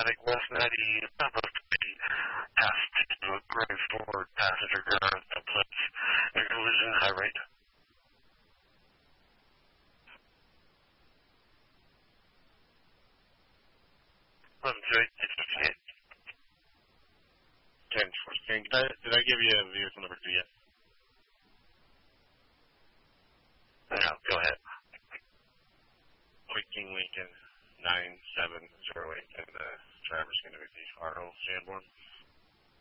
automatic West 90, supposed to be passed to a grade 4 passenger car that puts a collision high rate. 1128, 1014. Did I give you a vehicle number 2 yet? No, go ahead. King Lincoln 9708, and the driver's going to be Arnold Sanborn.